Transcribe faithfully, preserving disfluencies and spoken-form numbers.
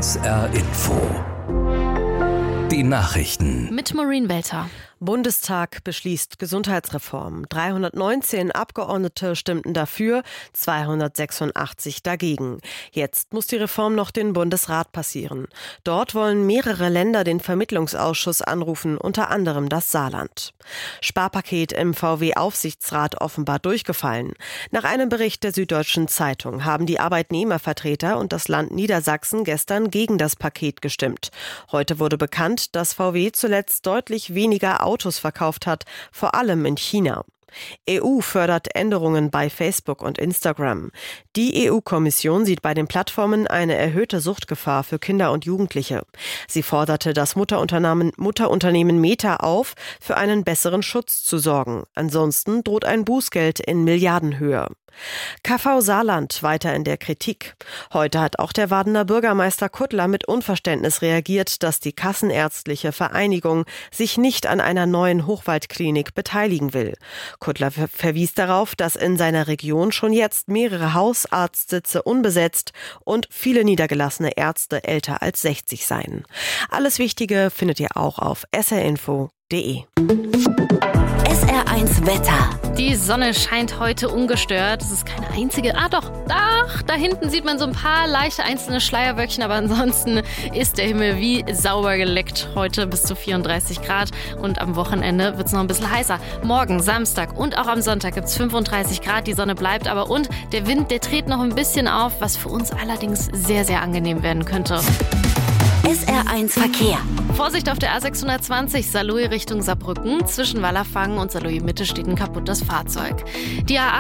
S R Info. Die Nachrichten. Mit Maureen Welter. Bundestag beschließt Gesundheitsreform. dreihundertneunzehn Abgeordnete stimmten dafür, zweihundertsechsundachtzig dagegen. Jetzt muss die Reform noch den Bundesrat passieren. Dort wollen mehrere Länder den Vermittlungsausschuss anrufen, unter anderem das Saarland. Sparpaket im V W-Aufsichtsrat offenbar durchgefallen. Nach einem Bericht der Süddeutschen Zeitung haben die Arbeitnehmervertreter und das Land Niedersachsen gestern gegen das Paket gestimmt. Heute wurde bekannt, dass V W zuletzt deutlich weniger Autos verkauft hat, vor allem in China. E U fördert Änderungen bei Facebook und Instagram. Die E U-Kommission sieht bei den Plattformen eine erhöhte Suchtgefahr für Kinder und Jugendliche. Sie forderte das Mutterunternehmen, Mutterunternehmen Meta auf, für einen besseren Schutz zu sorgen. Ansonsten droht ein Bußgeld in Milliardenhöhe. K V Saarland weiter in der Kritik. Heute hat auch der Wadener Bürgermeister Kuttler mit Unverständnis reagiert, dass die Kassenärztliche Vereinigung sich nicht an einer neuen Hochwaldklinik beteiligen will. Kuttler ver- verwies darauf, dass in seiner Region schon jetzt mehrere Hausarztsitze unbesetzt und viele niedergelassene Ärzte älter als sechzig seien. Alles Wichtige findet ihr auch auf s r info punkt d e. S R eins Wetter. Die Sonne scheint heute ungestört. Es ist keine einzige... Ah doch, ach, da hinten sieht man so ein paar leichte einzelne Schleierwölkchen, aber ansonsten ist der Himmel wie sauber geleckt. Heute bis zu vierunddreißig Grad und am Wochenende wird es noch ein bisschen heißer. Morgen, Samstag und auch am Sonntag gibt es fünfunddreißig Grad. Die Sonne bleibt aber und der Wind, der dreht noch ein bisschen auf, was für uns allerdings sehr, sehr angenehm werden könnte. S R eins Verkehr. Vorsicht auf der A sechshundertzwanzig Saarlouis Richtung Saarbrücken. Zwischen Wallerfangen und Saarlouis Mitte steht ein kaputtes Fahrzeug. Die A